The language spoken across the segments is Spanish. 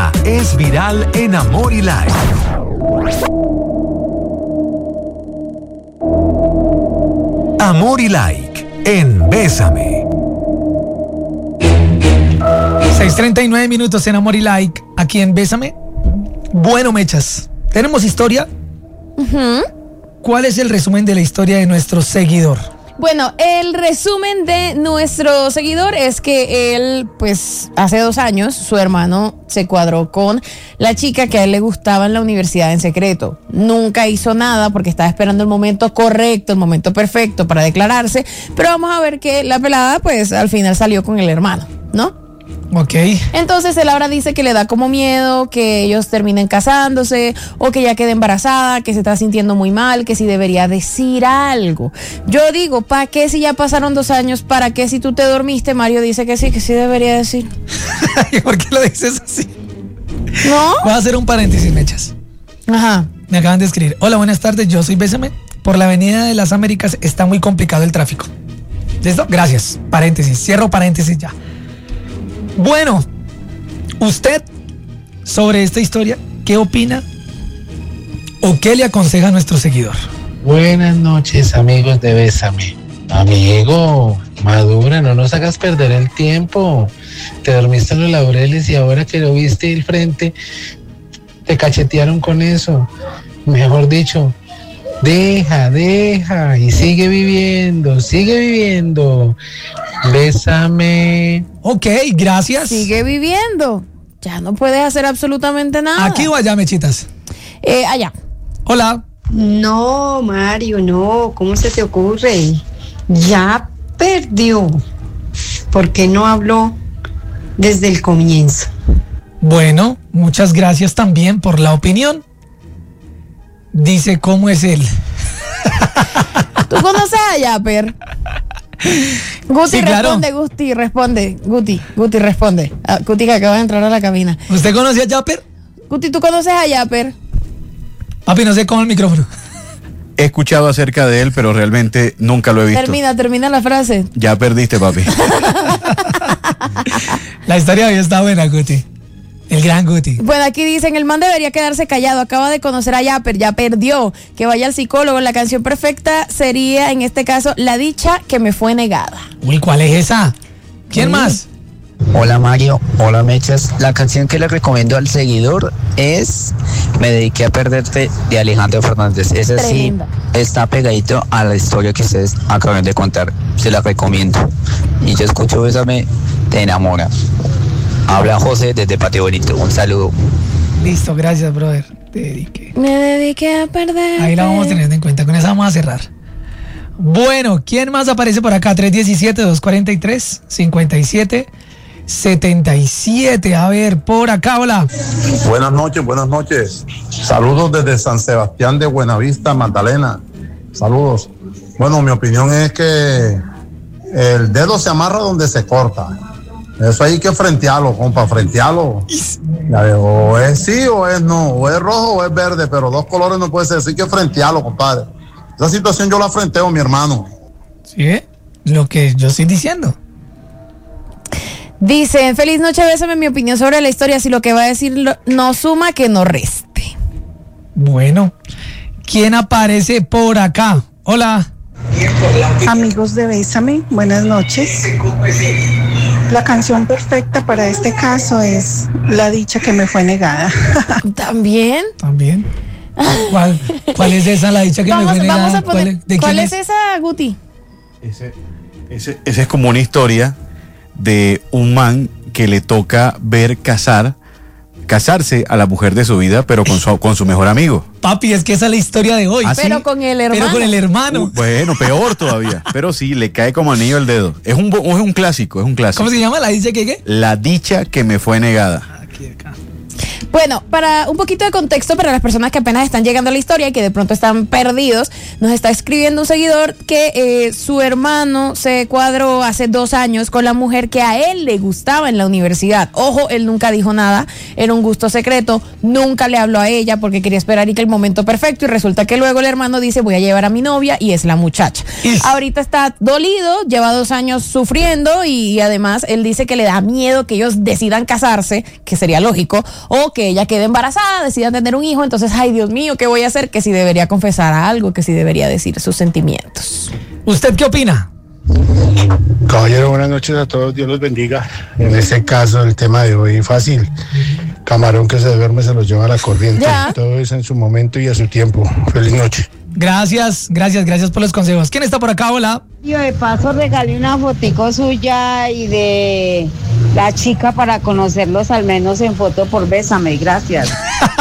Ahora es viral en Amor y Like. Amor y Like en Bésame. 6:39 minutos en Amor y Like, aquí en Bésame. Bueno, Mechas, ¿tenemos historia? ¿Cuál es el resumen de la historia de nuestro seguidor? Bueno, el resumen de nuestro seguidor es que él, pues, hace 2 años, su hermano se cuadró con la chica que a él le gustaba en la universidad en secreto. Nunca hizo nada porque estaba esperando el momento correcto, el momento perfecto para declararse, pero vamos a ver que la pelada, pues, al final salió con el hermano, ¿no? Ok. Entonces él ahora dice que le da como miedo que ellos terminen casándose o que ella quede embarazada, que se está sintiendo muy mal, que si debería decir algo. Yo digo, ¿para qué si ya pasaron 2 años? ¿Para qué si tú te dormiste? Mario dice que sí debería decir. ¿Por qué lo dices así? ¿No? Voy a hacer un paréntesis, Mechas. Ajá. Me acaban de escribir. Hola, buenas tardes, yo soy Bésame. Por la Avenida de las Américas está muy complicado el tráfico. ¿Listo? Gracias. Paréntesis. Cierro paréntesis ya. Bueno, usted sobre esta historia, ¿qué opina o qué le aconseja a nuestro seguidor? Buenas noches, amigos de Bésame. Amigo, madura, no nos hagas perder el tiempo. Te dormiste en los laureles y ahora que lo viste el frente, te cachetearon con eso. Mejor dicho, deja y sigue viviendo. Bésame. Ok, gracias. Sigue viviendo. Ya no puedes hacer absolutamente nada. ¿Aquí o allá, Mechitas? Allá. Hola. No, Mario, no. ¿Cómo se te ocurre? Ya perdió. ¿Por qué no habló desde el comienzo? Bueno, muchas gracias también por la opinión. Dice cómo es él. ¿Tú conoces a Yapper? Guti, Sí, claro. responde. Guti, responde. Guti, que acaba de entrar a la cabina. ¿Usted conoce a Yapper? Guti, ¿tú conoces a Yapper? Papi, no sé cómo el micrófono. He escuchado acerca de él, pero realmente nunca lo he visto. Termina la frase. Ya perdiste, papi. La historia hoy está buena, Guti. El gran Guti. Bueno, aquí dicen, el man debería quedarse callado, acaba de conocer a Yapper, ya perdió, que vaya al psicólogo. La canción perfecta sería, en este caso, La dicha que me fue negada. Uy, ¿cuál es esa? ¿Quién más? Hola Mario, hola Mechas. La canción que le recomiendo al seguidor es Me dediqué a perderte de Alejandro Fernández. Ese Tremenda. sí está pegadito a la historia que ustedes acaban de contar. Se la recomiendo. Y yo escucho Bésame, te enamora. Habla José desde Patio Bonito. Un saludo. Listo, gracias, brother. Te dediqué. Me dediqué a perder. Ahí la vamos teniendo en cuenta. Con esa vamos a cerrar. Bueno, ¿quién más aparece por acá? 317-243-5777. A ver, por acá, hola. Buenas noches. Saludos desde San Sebastián de Buenavista, Magdalena. Saludos. Bueno, mi opinión es que el dedo se amarra donde se corta. Eso hay que frentearlo, compa, frentearlo. O es sí o es no, o es rojo o es verde, pero 2 colores no puede ser, así que frentearlo, compadre. Esa situación yo la frenteo, mi hermano. ¿Sí? Lo que yo estoy diciendo. Dicen, feliz noche, Bésame, mi opinión sobre la historia, si lo que va a decir no suma, que no reste. Bueno, ¿quién aparece por acá? Hola. Amigos de Bésame, buenas noches. La canción perfecta para este caso es La dicha que me fue negada. ¿También? ¿Cuál es esa, la dicha que me fue negada? Vamos a poner, ¿cuál es esa, Guti? Ese es como una historia de un man que le toca ver casarse a la mujer de su vida, pero con su mejor amigo. Papi, es que esa es la historia de hoy. ¿Ah, sí? Pero con el hermano. Bueno, peor todavía. Pero sí, le cae como anillo al dedo. Es un clásico, ¿Cómo se llama? ¿La dicha que qué? La dicha que me fue negada. Aquí, acá. Bueno, para un poquito de contexto para las personas que apenas están llegando a la historia y que de pronto están perdidos, nos está escribiendo un seguidor que su hermano se cuadró hace 2 años con la mujer que a él le gustaba en la universidad. Ojo, él nunca dijo nada, era un gusto secreto, nunca le habló a ella porque quería esperar y que el momento perfecto, y resulta que luego el hermano dice voy a llevar a mi novia y es la muchacha. Ahorita está dolido, lleva 2 años sufriendo y además él dice que le da miedo que ellos decidan casarse, que sería lógico, o que ella quede embarazada, decida tener un hijo, entonces, ay Dios mío, ¿qué voy a hacer? Que si debería confesar algo, que si debería decir sus sentimientos. ¿Usted qué opina? Caballero, buenas noches a todos, Dios los bendiga. En este caso, el tema de hoy fácil. Camarón que se duerme se los lleva a la corriente. Ya. Todo es en su momento y a su tiempo. Feliz noche. Gracias por los consejos. ¿Quién está por acá? Hola. Yo de paso regalé una fotico suya y de la chica para conocerlos al menos en foto por Bésame, gracias.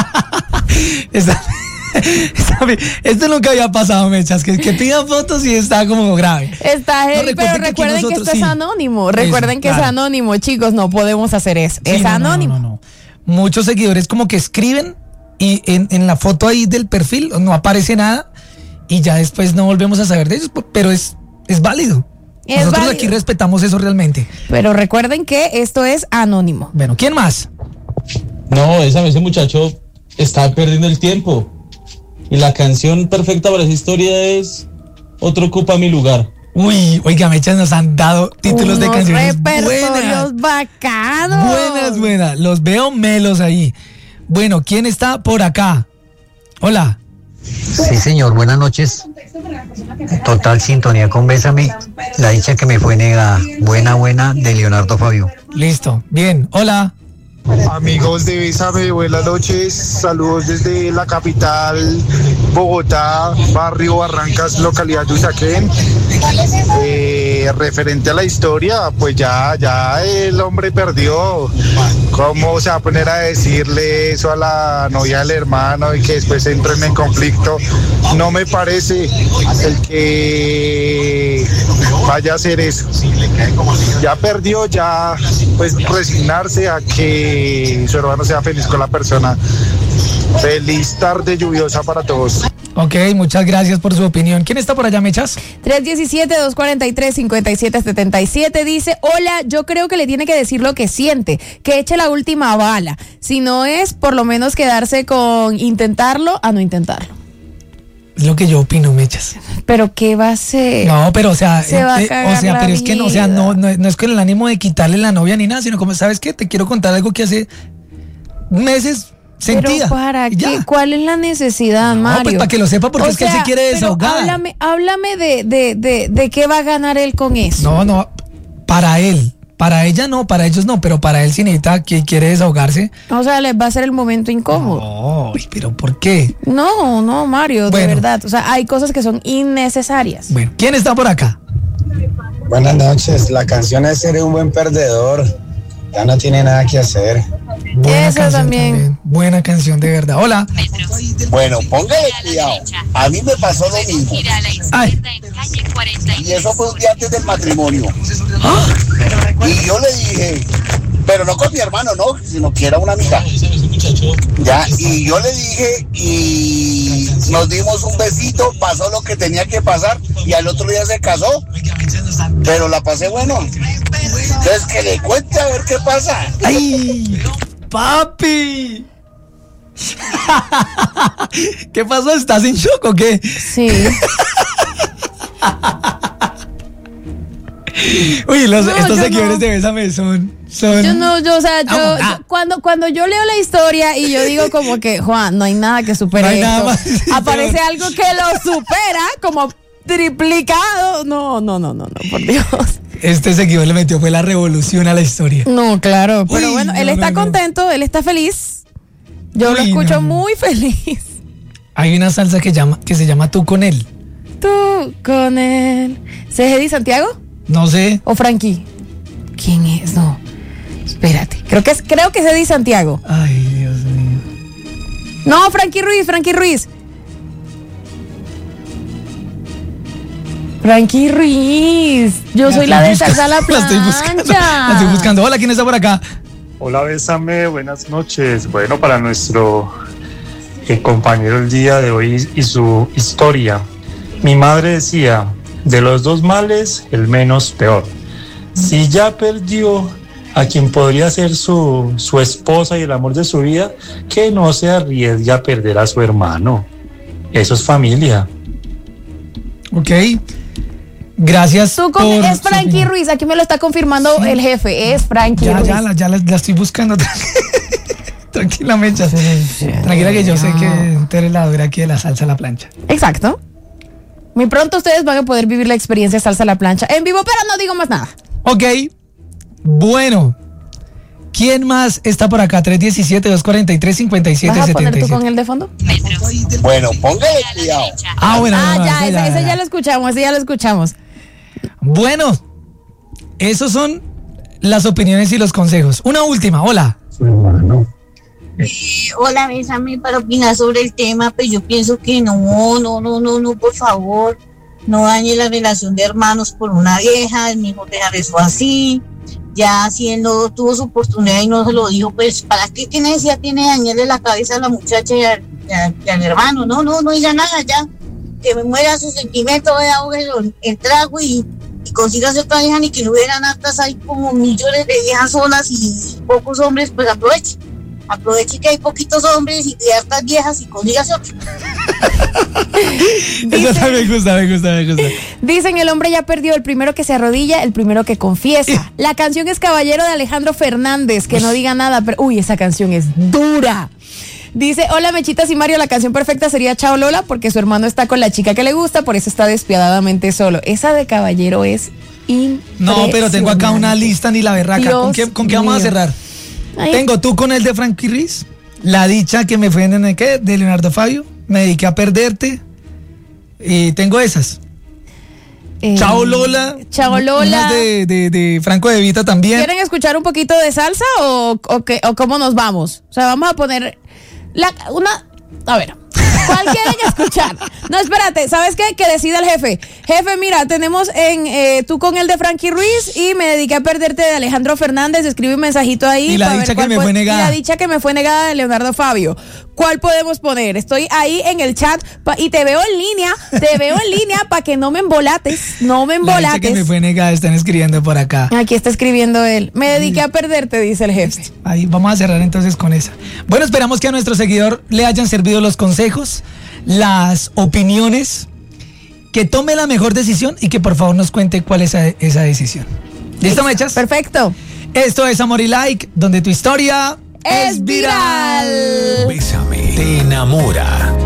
Esto nunca había pasado, Mechas, que pidan fotos y está como grave. Está heavy, pero recuerden que esto es anónimo. Recuerden que es anónimo, chicos, no podemos hacer eso. Es anónimo. No. Muchos seguidores como que escriben y en la foto ahí del perfil no aparece nada y ya después no volvemos a saber de ellos, pero es válido. Nosotros aquí respetamos eso realmente. Pero recuerden que esto es anónimo. Bueno, ¿quién más? No, ese muchacho está perdiendo el tiempo. Y la canción perfecta para esa historia es Otro ocupa mi lugar. Uy, oiga, Mechas, nos han dado títulos de canciones repertorios bacanos. Buenas. Los veo melos ahí. Bueno, ¿quién está por acá? Hola. Sí, señor, buenas noches. Total sintonía con Bésame. La dicha que me fue negada. Buena, de Leonardo Fabio. Listo, bien. Hola. Amigos de Bésame, buenas noches, saludos desde la capital, Bogotá, barrio Barrancas, localidad de Usaquén. Referente a la historia, pues ya el hombre perdió. ¿Cómo se va a poner a decirle eso a la novia del hermano y que después entren en conflicto? No me parece el que vaya a hacer eso. Ya perdió, ya pues resignarse a que su hermano sea feliz con la persona. Feliz tarde lluviosa para todos. Ok, muchas gracias por su opinión. ¿Quién está por allá, Mechas? 317-243-5777 dice, hola, yo creo que le tiene que decir lo que siente, que eche la última bala. Si no es, por lo menos quedarse con intentarlo a no intentarlo. Es lo que yo opino, Mechas. ¿Pero qué va a hacer? No, pero Se va a cagar la pero es que no, o sea, no es con el ánimo de quitarle la novia ni nada, sino como, ¿sabes qué? Te quiero contar algo que hace meses sentía. ¿Pero para qué? ¿Cuál es la necesidad, Mario? Pues para que lo sepa, porque es que él se quiere desahogar. Háblame de qué va a ganar él con eso. No, para él. Para ella no, para ellos no, pero para él sí necesita que quiere desahogarse. O sea, les va a ser el momento incómodo. No, pero ¿por qué? No, Mario, de verdad. O sea, hay cosas que son innecesarias. Bueno, ¿quién está por acá? Buenas noches, la canción es Ser un buen perdedor. Ya no tiene nada que hacer. Buena canción también. Buena canción, de verdad. Hola. Bueno, póngale cuidado. A mí me pasó lo mismo. Ay. Y eso fue un día antes del matrimonio. Y yo le dije, pero no con mi hermano, no, sino que era una amiga. Ya, y yo le dije y nos dimos un besito, pasó lo que tenía que pasar y al otro día se casó. Pero la pasé bueno. Entonces que le cuente a ver qué pasa. ¡Ay! ¡Papi! ¿Qué pasó? ¿Estás en shock o qué? Sí. Uy, estos seguidores de Bésame son... Cuando yo leo la historia y yo digo como que, Juan, no hay nada que supere esto. Aparece algo que lo supera, como triplicado. No, por Dios. Este seguidor le metió fue la revolución a la historia. No, claro, pero bueno, él está contento, él está feliz. Yo lo escucho muy feliz. Hay una salsa que se llama Tú con él. Tú con él. ¿Es Eddie Santiago? No sé. ¿O Frankie? ¿Quién es? No. Espérate. Creo que es Eddie Santiago. Ay, Dios mío. No, Frankie Ruiz. Frankie Ruiz. Yo soy la de Salsa a la plancha. La estoy buscando. Hola, ¿quién está por acá? Hola, Bésame, buenas noches. Bueno, para nuestro compañero el día de hoy y su historia. Mi madre decía, de los dos males, el menos peor. Si ya perdió a quien podría ser su esposa y el amor de su vida, que no se arriesgue a perder a su hermano. Eso es familia. Ok. Gracias. Es Frankie Ruiz, aquí me lo está confirmando el jefe, es Frankie Ruiz. Ya la estoy buscando. Tranquila, Mecha. Tranquila que yo sé que tú eres la dura aquí de la salsa a la plancha. Exacto. Muy pronto ustedes van a poder vivir la experiencia salsa a la plancha en vivo, pero no digo más nada. Ok. Bueno. ¿Quién más está por acá? 317-243-5777. ¿Vas a poner tú con el de fondo? Bueno, póngale cuidado. Bueno. Ese ya lo escuchamos. Bueno, esos son las opiniones y los consejos. Una última, hola. Hola, Bésame, para opinar sobre el tema, pues yo pienso que no, por favor, no dañe la relación de hermanos por una vieja, el mismo dejar eso así. Ya si él no tuvo su oportunidad y no se lo dijo, pues ¿para qué necesidad tiene dañarle la cabeza a la muchacha y al hermano? No diga nada ya, que me muera su sentimiento, vea el trago y consígase otra vieja, ni que no hubieran hartas, hay como millones de viejas solas y pocos hombres, pues aproveche que hay poquitos hombres y hartas viejas y consígase otra. Eso me gusta. Dicen, el hombre ya perdió, el primero que se arrodilla, el primero que confiesa. La canción es Caballero de Alejandro Fernández, que no diga nada, pero uy, esa canción es dura. Dice, hola Mechitas y Mario, la canción perfecta sería Chao Lola, porque su hermano está con la chica que le gusta, por eso está despiadadamente solo. Esa de Caballero es impresionante. No, pero tengo acá una lista ni la berraca. ¿Con qué vamos a cerrar? Ay. Tengo tú con el de Frankie Ruiz, La dicha que me fue en ¿qué? De Leonardo Fabio, Me dediqué a perderte, y tengo esas. Chao Lola. Unas de Franco De Vita también. ¿Quieren escuchar un poquito de salsa o cómo nos vamos? O sea, vamos a poner a ver, ¿cuál quieren escuchar? No, espérate, ¿sabes qué? Que decida el jefe. Jefe, mira, tenemos tú con el de Frankie Ruiz y Me dediqué a perderte de Alejandro Fernández. Escribe un mensajito ahí. Y La dicha que me fue negada. Y La dicha que me fue negada de Leonardo Fabio. ¿Cuál podemos poner? Estoy ahí en el chat y te veo en línea para que no me embolates. La dicha que me fue negada, están escribiendo por acá. Aquí está escribiendo él. Me dediqué a perderte, dice el jefe. Ahí vamos a cerrar entonces con esa. Bueno, esperamos que a nuestro seguidor le hayan servido los consejos, las opiniones, que tome la mejor decisión y que por favor nos cuente cuál es esa decisión. ¿Listo, Mechas? Perfecto. Esto es Amor y Like, donde tu historia es viral. Bésame, te enamora.